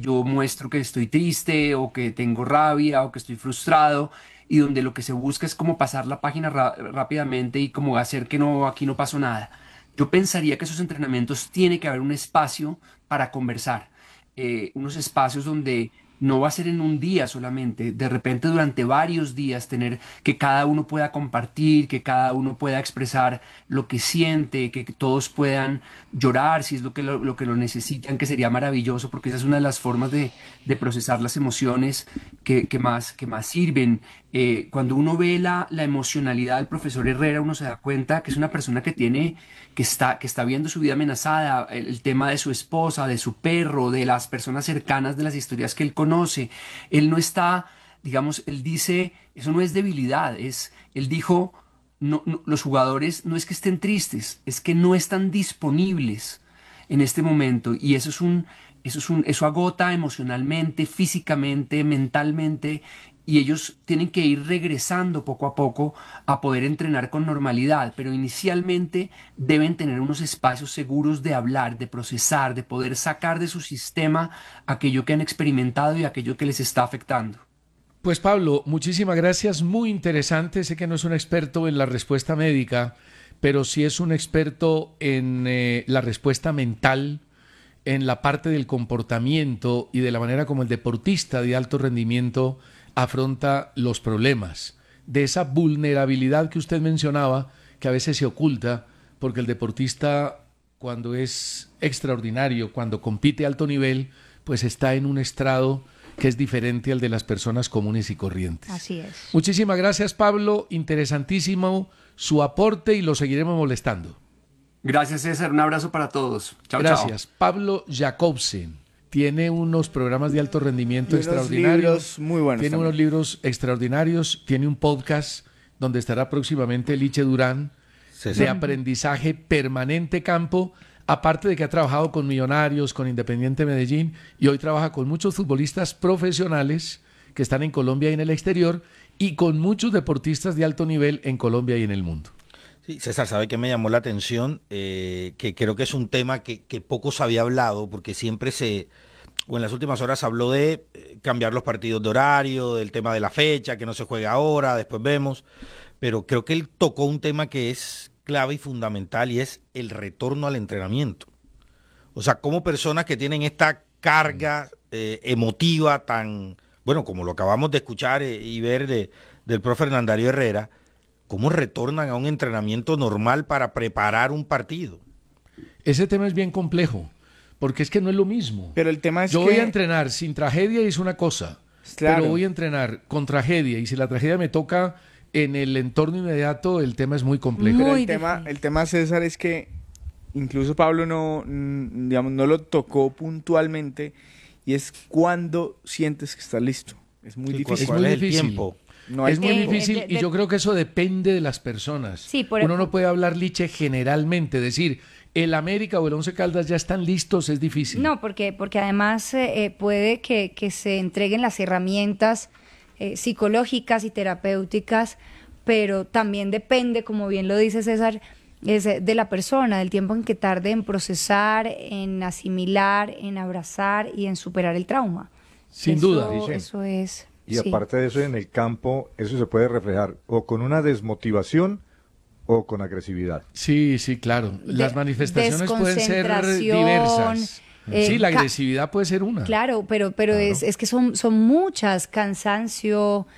yo muestro que estoy triste o que tengo rabia o que estoy frustrado y donde lo que se busca es como pasar la página rápidamente y como hacer que no, aquí no pasó nada. Yo pensaría que esos entrenamientos tiene que haber un espacio para conversar, unos espacios donde no va a ser en un día solamente, de repente durante varios días tener que cada uno pueda compartir, que cada uno pueda expresar lo que siente, que todos puedan llorar si es lo que lo necesitan, que sería maravilloso porque esa es una de las formas de procesar las emociones que más sirven. Cuando uno ve la emocionalidad del profesor Herrera, uno se da cuenta que es una persona que está viendo su vida amenazada, el tema de su esposa, de su perro, de las personas cercanas, de las historias que él conoce. Él no está, digamos, él dice, eso no es debilidad, él dijo, no, los jugadores no es que estén tristes, es que no están disponibles en este momento y eso agota emocionalmente, físicamente, mentalmente y ellos tienen que ir regresando poco a poco a poder entrenar con normalidad, pero inicialmente deben tener unos espacios seguros de hablar, de procesar, de poder sacar de su sistema aquello que han experimentado y aquello que les está afectando. Pues Pablo, muchísimas gracias, muy interesante. Sé que no es un experto en la respuesta médica, pero sí es un experto en la respuesta mental, en la parte del comportamiento y de la manera como el deportista de alto rendimiento afronta los problemas, de esa vulnerabilidad que usted mencionaba, que a veces se oculta, porque el deportista cuando es extraordinario, cuando compite a alto nivel, pues está en un estrado que es diferente al de las personas comunes y corrientes. Así es. Muchísimas gracias, Pablo, interesantísimo su aporte y lo seguiremos molestando. Gracias, César. Un abrazo para todos. Chao, Gracias. chao. Pablo Jacobsen tiene unos programas de alto rendimiento y unos extraordinarios. Libros muy buenos tiene también. unos libros extraordinarios. Tiene un podcast donde estará próximamente Liche Durán, de aprendizaje permanente campo. Aparte de que ha trabajado con Millonarios, con Independiente Medellín, y hoy trabaja con muchos futbolistas profesionales que están en Colombia y en el exterior, y con muchos deportistas de alto nivel en Colombia y en el mundo. Sí, César, ¿sabe qué me llamó la atención? Que creo que es un tema que poco se había hablado, porque siempre o en las últimas horas habló de cambiar los partidos de horario, del tema de la fecha, que no se juega ahora, después vemos, pero creo que él tocó un tema que es clave y fundamental y es el retorno al entrenamiento. O sea, como personas que tienen esta carga emotiva tan, bueno, como lo acabamos de escuchar y ver del profe Hernandario Herrera, ¿cómo retornan a un entrenamiento normal para preparar un partido? Ese tema es bien complejo, porque es que no es lo mismo. Pero el tema es Yo que... voy a entrenar sin tragedia y es una cosa, Claro. pero voy a entrenar con tragedia y si la tragedia me toca en el entorno inmediato, el tema es muy complejo. Pero Muy el tema, César, es que incluso Pablo digamos, no lo tocó puntualmente y es cuando sientes que estás listo. Es muy Sí, difícil. ¿cuál es el difícil? tiempo? No hay Es muy tiempo. difícil y yo creo que eso depende de las personas. Sí, Uno no puede hablar, Liche, generalmente, decir el América o el Once Caldas ya están listos, es difícil. No, porque además puede que se entreguen las herramientas psicológicas y terapéuticas, pero también depende, como bien lo dice César, de la persona, del tiempo en que tarde en procesar, en asimilar, en abrazar y en superar el trauma. Sin duda. Eso es. Y sí. aparte de eso, en el campo, eso se puede reflejar o con una desmotivación o con agresividad. Sí, sí, claro. Las manifestaciones pueden ser desconcentración, diversas. Sí, la ca- agresividad puede ser una. Claro, pero es que son muchas: cansancio,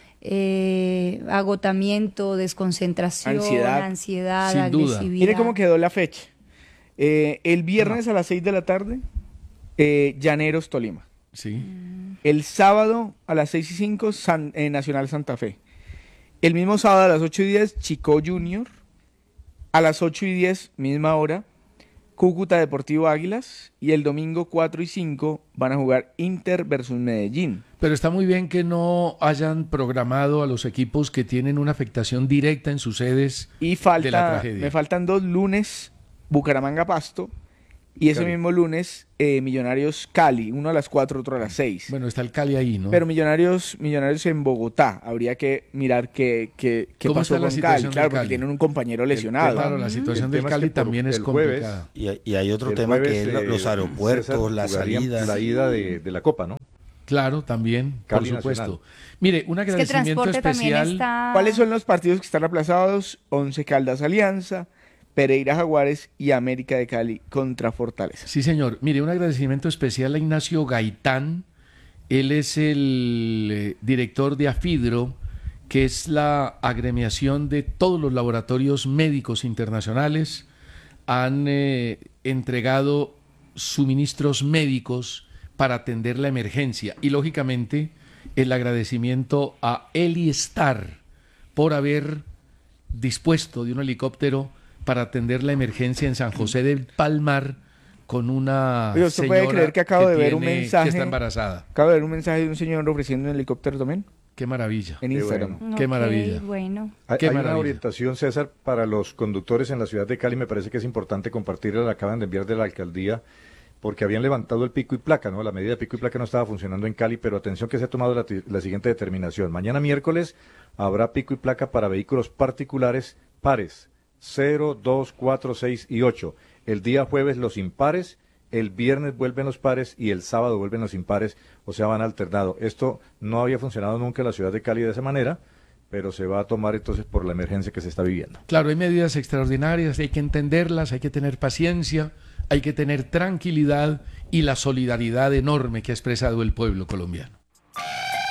agotamiento, desconcentración, ansiedad, Sin duda. agresividad. Mire cómo quedó la fecha. El viernes a las 6 de la tarde, Llaneros, Tolima. Sí. El sábado a las 6:05, Nacional Santa Fe. El mismo sábado a las 8:10, Chico Junior. A las 8:10, misma hora, Cúcuta Deportivo Águilas. Y el domingo 4:05 van a jugar Inter versus Medellín. Pero está muy bien que no hayan programado a los equipos que tienen una afectación directa en sus sedes Y de la tragedia. me faltan 2 lunes, Bucaramanga Pasto. Y ese Cali. mismo lunes, Millonarios Cali, uno a las 4, otro a las 6. Bueno, está el Cali ahí, ¿no? Pero Millonarios en Bogotá, habría que mirar qué ¿Cómo pasó está la con situación Cali. del Claro, porque Cali? tienen un compañero lesionado. Claro, la situación El del tema es Cali que por también es el jueves, complicada. Y hay otro El tema jueves, que es los César, aeropuertos, las jugarían salidas. la ida de la Copa, ¿no? Claro, también, Cali por supuesto. Nacional. Mire, un Es que el agradecimiento transporte también especial. está... ¿Cuáles son los partidos que están aplazados? Once Caldas Alianza, Pereira Jaguares y América de Cali contra Fortaleza. Sí, señor. Mire, un agradecimiento especial a Ignacio Gaitán. Él es el director de AFIDRO, que es la agremiación de todos los laboratorios médicos internacionales. Han entregado suministros médicos para atender la emergencia. Y, lógicamente, el agradecimiento a Elistar por haber dispuesto de un helicóptero para atender la emergencia en San José del Palmar con una Oye, ¿usted puede señora creer que acabo de ver un mensaje? que está embarazada? Acabo de ver un mensaje de un señor ofreciendo un helicóptero también Qué maravilla. en Qué Instagram. bueno. Qué Ok, maravilla. Bueno. Hay, Qué hay una maravilla. orientación, César, para los conductores en la ciudad de Cali. Me parece que es importante compartirla. La acaban de enviar de la alcaldía porque habían levantado el pico y placa, ¿no? La medida de pico y placa no estaba funcionando en Cali, pero atención que se ha tomado la siguiente determinación. Mañana miércoles habrá pico y placa para vehículos particulares pares, 0, 2, 4, 6 y 8. El día jueves los impares, el viernes vuelven los pares y el sábado vuelven los impares, o sea, van alternado. Esto no había funcionado nunca en la ciudad de Cali de esa manera, pero se va a tomar entonces por la emergencia que se está viviendo. Claro, hay medidas extraordinarias, hay que entenderlas, hay que tener paciencia, hay que tener tranquilidad y la solidaridad enorme que ha expresado el pueblo colombiano.